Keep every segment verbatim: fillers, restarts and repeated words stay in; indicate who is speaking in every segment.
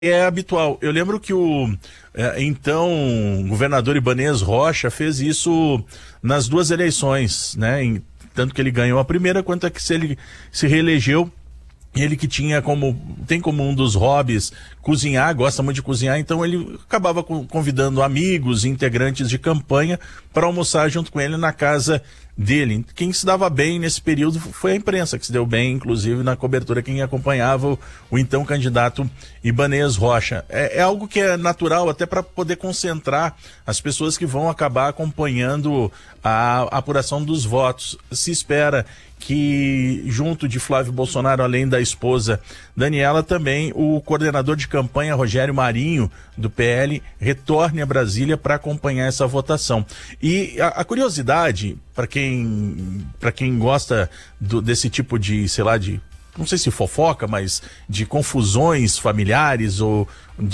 Speaker 1: É habitual. Eu lembro que o é, então governador Ibanez Rocha fez isso nas duas eleições, né? Em, tanto que ele ganhou a primeira, quanto é que se ele se reelegeu. Ele que tinha como, tem como um dos hobbies cozinhar, gosta muito de cozinhar, então ele acabava convidando amigos, integrantes de campanha para almoçar junto com ele na casa dele. Quem se dava bem nesse período foi a imprensa, que se deu bem, inclusive, na cobertura, quem acompanhava o, o então candidato Ibanez Rocha. É, é algo que é natural até para poder concentrar as pessoas que vão acabar acompanhando a, a apuração dos votos. Se espera que, junto de Flávio Bolsonaro, além da esposa Daniela, também o coordenador de campanha, Rogério Marinho, do P L, retorne a Brasília para acompanhar essa votação. E a, a curiosidade, para quem, para quem gosta do, desse tipo de, sei lá, de, não sei se fofoca, mas de confusões familiares ou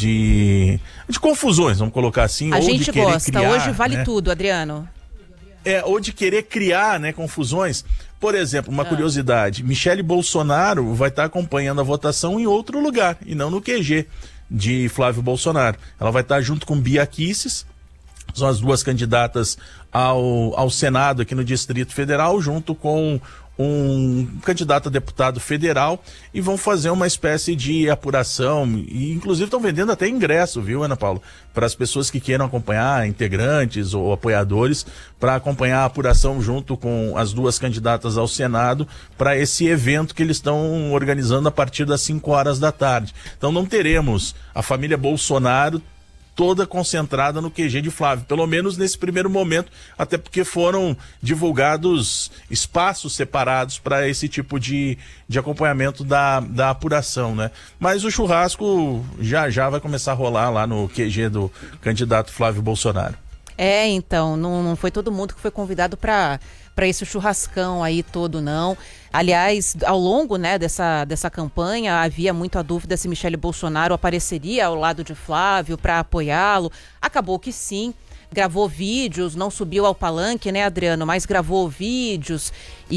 Speaker 1: de, de confusões, vamos colocar assim.
Speaker 2: A
Speaker 1: ou
Speaker 2: gente
Speaker 1: de querer
Speaker 2: gosta,
Speaker 1: criar,
Speaker 2: hoje vale
Speaker 1: né?
Speaker 2: tudo, Adriano.
Speaker 1: É, ou de querer criar, né, confusões. Por exemplo, uma ah. curiosidade, Michele Bolsonaro vai estar acompanhando a votação em outro lugar, e não no Q G de Flávio Bolsonaro. Ela vai estar junto com Bia Kicis, são as duas candidatas ao, ao Senado aqui no Distrito Federal, junto com um candidato a deputado federal, e vão fazer uma espécie de apuração, e inclusive estão vendendo até ingresso, viu, Ana Paula, para as pessoas que queiram acompanhar, integrantes ou apoiadores, para acompanhar a apuração junto com as duas candidatas ao Senado, para esse evento que eles estão organizando a partir das cinco horas da tarde. Então não teremos a família Bolsonaro toda concentrada no Q G de Flávio, pelo menos nesse primeiro momento, até porque foram divulgados espaços separados para esse tipo de, de acompanhamento da, da apuração, né? Mas o churrasco já já vai começar a rolar lá no Q G do candidato Flávio Bolsonaro.
Speaker 2: É, então, não, não foi todo mundo que foi convidado para para esse churrascão aí todo, não. Aliás, ao longo, né, dessa, dessa campanha, havia muito a dúvida se Michele Bolsonaro apareceria ao lado de Flávio para apoiá-lo. Acabou que sim. Gravou vídeos, não subiu ao palanque, né, Adriano, mas gravou vídeos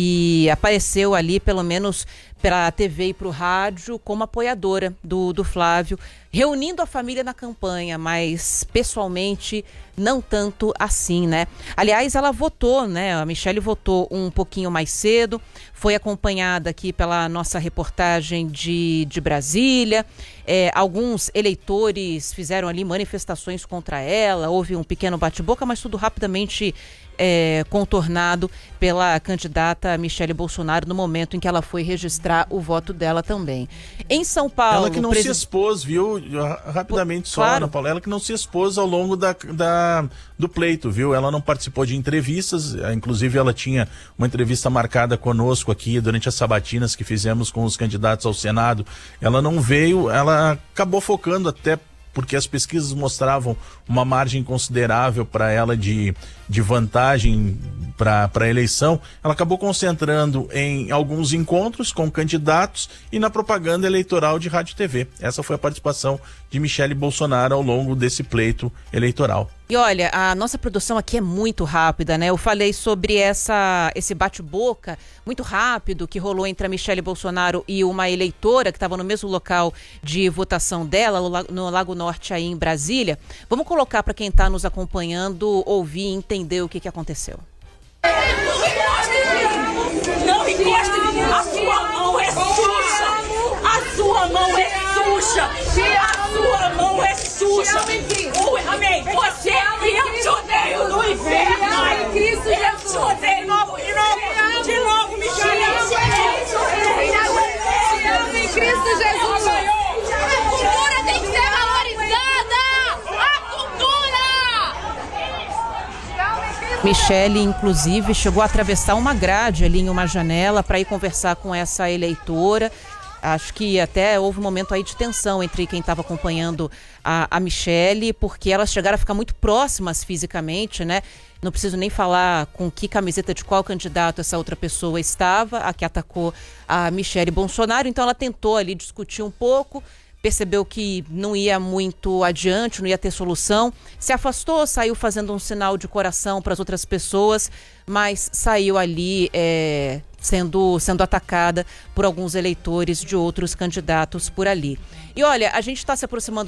Speaker 2: e apareceu ali, pelo menos para a T V e para o rádio, como apoiadora do, do Flávio, reunindo a família na campanha, mas pessoalmente não tanto assim, né? Aliás, ela votou, né? A Michele votou um pouquinho mais cedo, foi acompanhada aqui pela nossa reportagem de, de Brasília. É, alguns eleitores fizeram ali manifestações contra ela, houve um pequeno bate-boca, mas tudo rapidamente é, contornado pela candidata Michele Bolsonaro no momento em que ela foi registrar o voto dela também. Em São Paulo...
Speaker 1: Ela que não pres... se expôs, viu? Rapidamente só, claro. Ana Paula, ela que não se expôs ao longo da, da, do pleito, viu? Ela não participou de entrevistas, inclusive ela tinha uma entrevista marcada conosco aqui durante as sabatinas que fizemos com os candidatos ao Senado. Ela não veio, ela acabou focando até porque as pesquisas mostravam uma margem considerável para ela de, de vantagem para a eleição. Ela acabou concentrando em alguns encontros com candidatos e na propaganda eleitoral de rádio e T V. Essa foi a participação de Michele Bolsonaro ao longo desse pleito eleitoral.
Speaker 2: E olha, a nossa produção aqui é muito rápida, né? Eu falei sobre essa, esse bate-boca muito rápido que rolou entre a Michele Bolsonaro e uma eleitora que estava no mesmo local de votação dela, no Lago Norte, aí em Brasília. Vamos colocar para quem está nos acompanhando ouvir e entender o que, que aconteceu.
Speaker 3: Não encoste! A sua mão é suja! A sua mão é suja! A sua mão é suja! Ui, amém! Você, eu te odeio no inferno! Ai, Cristo Jesus! Eu te odeio de novo, de novo, de novo, Michele!
Speaker 4: Te amo em Cristo Jesus! A cultura tem que ser valorizada! A cultura!
Speaker 2: Michele, inclusive, chegou a atravessar uma grade ali em uma janela para ir conversar com essa eleitora. Acho que até houve um momento aí de tensão entre quem estava acompanhando a, a Michele, porque elas chegaram a ficar muito próximas fisicamente, né? Não preciso nem falar com que camiseta de qual candidato essa outra pessoa estava, a que atacou a Michele Bolsonaro. Então ela tentou ali discutir um pouco, percebeu que não ia muito adiante, não ia ter solução, se afastou, saiu fazendo um sinal de coração para as outras pessoas, mas saiu ali é, sendo, sendo atacada por alguns eleitores de outros candidatos por ali. E olha, a gente está se aproximando